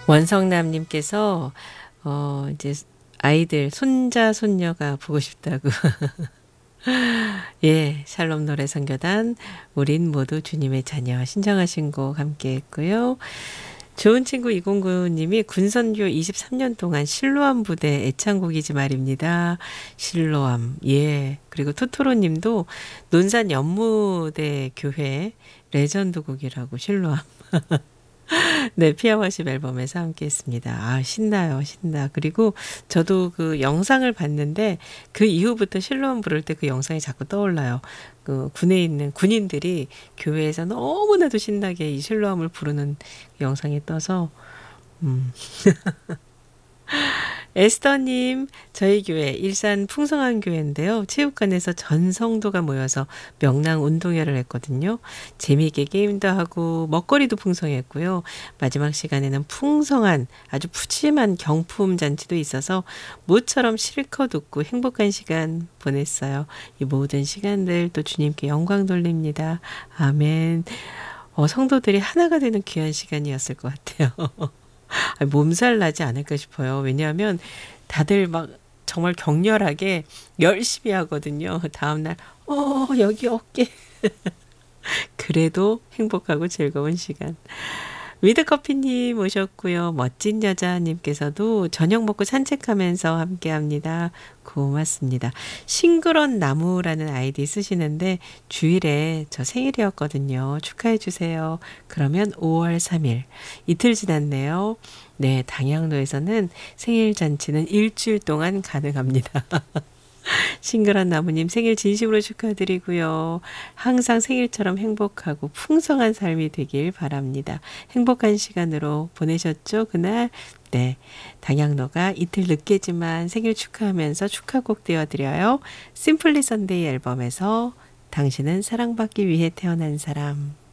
원성남님께서 이제 아이들 손자 손녀가 보고 싶다고 예, 샬롬 노래 선교단 우린 모두 주님의 자녀 신청하신 곡 함께 했고요. 좋은 친구 209님이 군선교 23년 동안 실로암 부대 애창곡이지 말입니다. 실로암. 예. 그리고 토토로님도 논산 연무대 교회 레전드 곡이라고 실로암. 네, 피아워십 앨범에서 함께 했습니다. 아, 신나요, 신나. 그리고 저도 그 영상을 봤는데 그 이후부터 실로암 부를 때 그 영상이 자꾸 떠올라요. 그 군에 있는 군인들이 교회에서 너무나도 신나게 이 실로암을 부르는 영상이 떠서, 음. 에스더님, 저희 교회 일산 풍성한 교회인데요. 체육관에서 전 성도가 모여서 명랑 운동회를 했거든요. 재미있게 게임도 하고 먹거리도 풍성했고요. 마지막 시간에는 풍성한 아주 푸짐한 경품 잔치도 있어서 모처럼 실컷 웃고 행복한 시간 보냈어요. 이 모든 시간들 또 주님께 영광 돌립니다. 아멘. 성도들이 하나가 되는 귀한 시간이었을 것 같아요. 몸살 나지 않을까 싶어요. 왜냐하면 다들 막 정말 격렬하게 열심히 하거든요. 다음날, 여기 어깨. 그래도 행복하고 즐거운 시간. 위드커피님 오셨고요. 멋진 여자님께서도 저녁 먹고 산책하면서 함께합니다. 고맙습니다. 싱그런 나무라는 아이디 쓰시는데 주일에 저 생일이었거든요. 축하해 주세요. 그러면 5월 3일 이틀 지났네요. 네, 당양로에서는 생일 잔치는 일주일 동안 가능합니다. 싱글한 나무님 생일 진심으로 축하드리고요. 항상 생일처럼 행복하고 풍성한 삶이 되길 바랍니다. 행복한 시간으로 보내셨죠? 그날? 네. 당양로가 이틀 늦게지만 생일 축하하면서 축하곡 띄워드려요. 심플리 선데이 앨범에서 당신은 사랑받기 위해 태어난 사람.